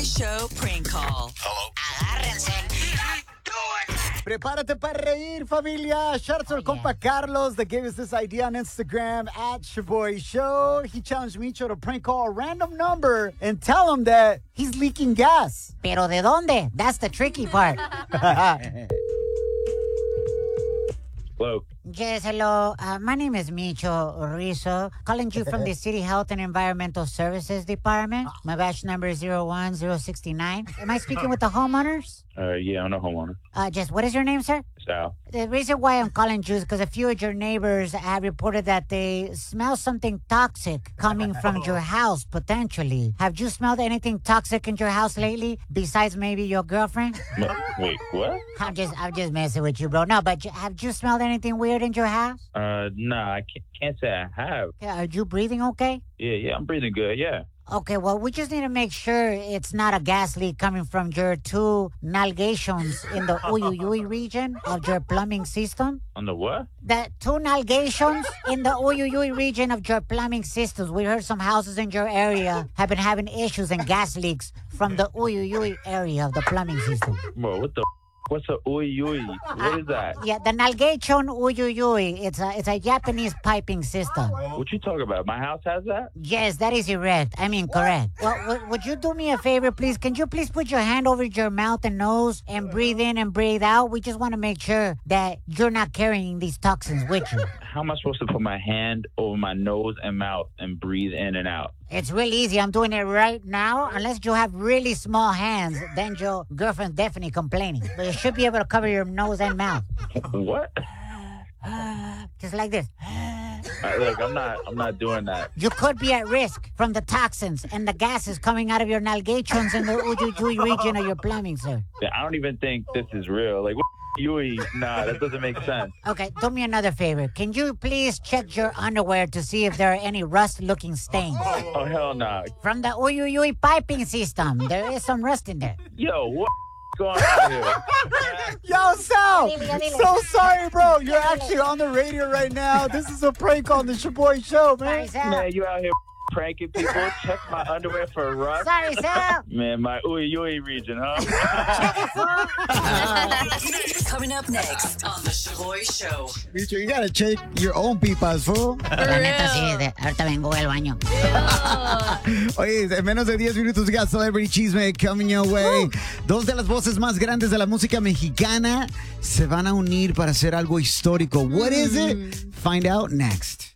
Show prank call. Hello. Agárrense. Prepárate para reír, familia. Shout out to our compa Carlos that gave us this idea on Instagram at Shaboy Show. He challenged Micho to prank call a random number and tell him that he's leaking gas. Pero ¿de dónde? That's the tricky part. Hello. Yes, hello. My name is Micho Rizzo, calling you from the City Health and Environmental Services Department. My batch number is 01069. Am I speaking with the homeowners? Yeah, I'm a homeowner. Just what is your name, sir? Sal. The reason why I'm calling you is because a few of your neighbors have reported that they smell something toxic coming from your house, potentially. Have you smelled anything toxic in your house lately, besides maybe your girlfriend? Wait, what? I'm just messing with you, bro. No, but have you smelled anything weird in your house? Nah, I can't say I have. Yeah, are you breathing okay? Yeah, I'm breathing good, yeah. Okay, well, we just need to make sure it's not a gas leak coming from your two nalgations in the Uyuyuy region of your plumbing system. On the what? The two nalgations in the Uyuyuy region of your plumbing systems. We heard some houses in your area have been having issues and gas leaks from the Uyuyuy area of the plumbing system. Bro, what the what's a uyuy? What is that? Yeah, the nalgation Uyuyuy. It's a Japanese piping system. What you talking about? My house has that? Yes, that is correct. Correct. Well, would you do me a favor, please? Can you please put your hand over your mouth and nose and breathe in and breathe out? We just want to make sure that you're not carrying these toxins with you. How am I supposed to put my hand over my nose and mouth and breathe in and out? It's really easy. I'm doing it right now. Unless you have really small hands, then your girlfriend's definitely complaining. But you should be able to cover your nose and mouth. What? Just like this. Look, I'm not doing that. You could be at risk from the toxins and the gases coming out of your nalgations in the Uyuyuy region of your plumbing, sir. Yeah, I don't even think this is real. Like, what Yui? Nah, that doesn't make sense. Okay, do me another favor. Can you please check your underwear to see if there are any rust-looking stains? Oh, hell nah. From the Uyuyuy piping system, there is some rust in there. Yo, what going on here? Yo, Sal! Dile. So sorry, bro. You're actually on the radio right now. This is a prank on the Shaboy Show, man. Sorry, Sal. Man, you out here pranking people? Check my underwear for rust? Sorry, Sal. Man, my Uyui region, huh? Coming up next on the Shaboy Show. Micho, you gotta check your own pipas, fool. La neta, sí. Ahorita vengo del baño. Oye, en menos de 10 minutos, we got Celebrity Chisme coming your way. Dos de las voces más grandes de la música mexicana se van a unir para hacer algo histórico. What is it? Find out next.